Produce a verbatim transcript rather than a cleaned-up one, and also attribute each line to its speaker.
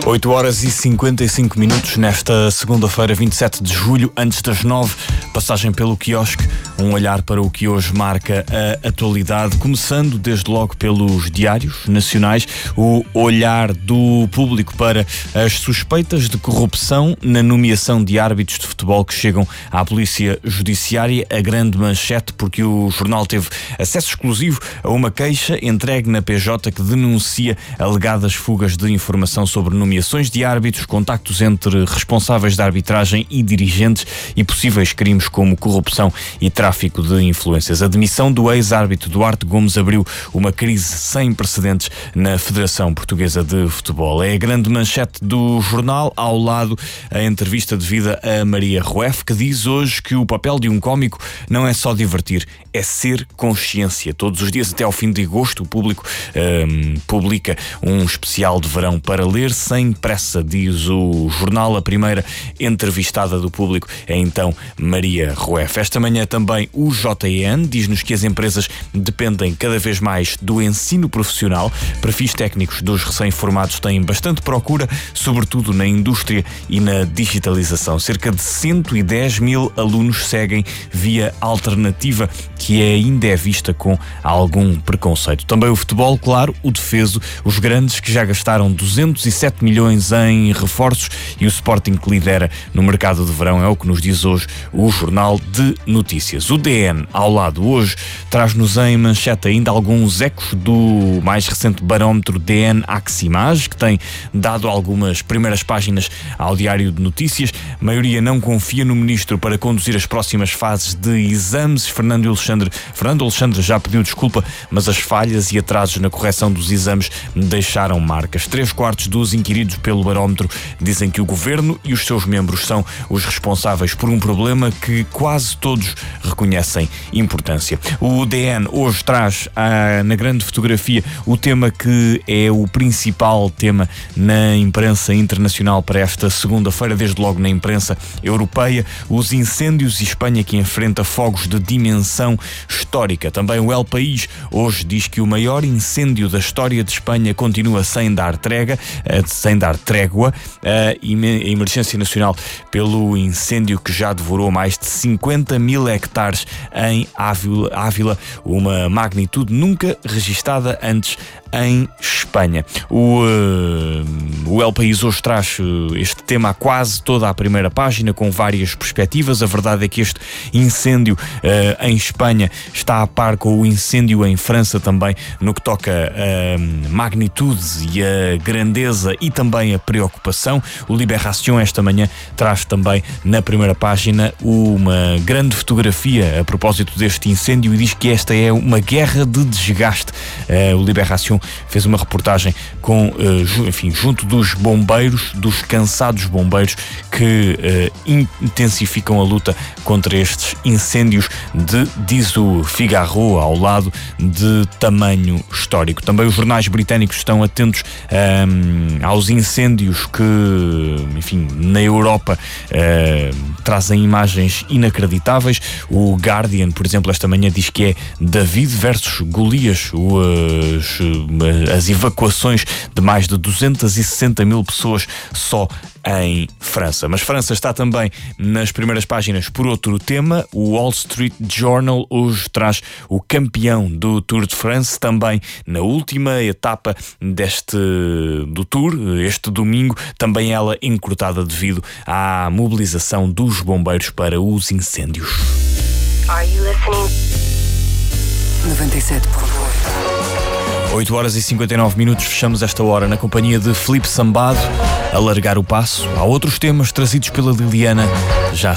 Speaker 1: oito horas e cinquenta e cinco minutos nesta segunda-feira, vinte e sete de julho, antes das nove, passagem pelo quiosque, um olhar para o que hoje marca a atualidade, começando desde logo pelos diários nacionais, o olhar do público para as suspeitas de corrupção na nomeação de árbitros de futebol que chegam à Polícia Judiciária, a grande manchete, porque o jornal teve acesso exclusivo a uma queixa entregue na P J que denuncia alegadas fugas de informação sobre nomeações de árbitros, contactos entre responsáveis da arbitragem e dirigentes e possíveis crimes como corrupção e tráfico de influências. A demissão do ex-árbitro Duarte Gomes abriu uma crise sem precedentes na Federação Portuguesa de Futebol. É a grande manchete do jornal, ao lado a entrevista devida a Maria Rueff, que diz hoje que o papel de um cómico não é só divertir, é ser consciência. Todos os dias até ao fim de agosto o público hum, publica um especial de verão para ler sem pressa, diz o jornal. A primeira entrevistada do público é então Maria Rueff. Esta manhã também o J N diz-nos que as empresas dependem cada vez mais do ensino profissional. Perfis técnicos dos recém-formados têm bastante procura, sobretudo na indústria e na digitalização. Cerca de cento e dez mil alunos seguem via alternativa, que é ainda é vista com algum preconceito. Também o futebol, claro, o defeso, os grandes que já gastaram duzentos e sete milhões em reforços e o Sporting que lidera no mercado de verão, é o que nos diz hoje o Jornal de Notícias. O D N, ao lado, hoje traz-nos em manchete ainda alguns ecos do mais recente barómetro D N Aximage, que tem dado algumas primeiras páginas ao Diário de Notícias. A maioria não confia no ministro para conduzir as próximas fases de exames. Fernando Alexandre, Fernando Alexandre já pediu desculpa, mas as falhas e atrasos na correção dos exames deixaram marcas. Três quartos dos inquiridos pelo barómetro dizem que o governo e os seus membros são os responsáveis por um problema que quase todos reconhecem importância. O D N hoje traz ah, na grande fotografia o tema que é o principal tema na imprensa internacional para esta segunda-feira, desde logo na imprensa europeia, os incêndios e Espanha que enfrenta fogos de dimensão histórica. Também o El País hoje diz que o maior incêndio da história de Espanha continua sem dar trégua, sem dar trégua, a emergência nacional pelo incêndio que já devorou mais de cinquenta mil hectares em Ávila, Ávila, uma magnitude nunca registada antes em Espanha. O, uh, o El País hoje traz uh, este tema a quase toda a primeira página, com várias perspectivas. A verdade é que este incêndio uh, em Espanha está a par com o incêndio em França também, no que toca a magnitude e a grandeza e também a preocupação. O Libération esta manhã traz também na primeira página uma grande fotografia a propósito deste incêndio e diz que esta é uma guerra de desgaste. Uh, o Libération fez uma reportagem com, uh, enfim, junto dos bombeiros, dos cansados bombeiros que uh, intensificam a luta contra estes incêndios de, diz o Figaro, ao lado de tamanho histórico. Também os jornais britânicos estão atentos um, aos incêndios que, enfim, na Europa uh, trazem imagens inacreditáveis. O Guardian, por exemplo, esta manhã diz que é David versus Golias, os, as evacuações de mais de duzentas e sessenta mil pessoas só em França. Mas França está também nas primeiras páginas por outro tema. O Wall Street Journal hoje traz o campeão do Tour de France, também na última etapa deste do Tour, este domingo, também ela encurtada devido à mobilização dos bombeiros para os incêndios.
Speaker 2: Are you listening? noventa e sete ponto oito.
Speaker 1: oito horas e cinquenta e nove minutos, fechamos esta hora na companhia de Filipe Sambado, a largar o passo. Há outros temas trazidos pela Liliana já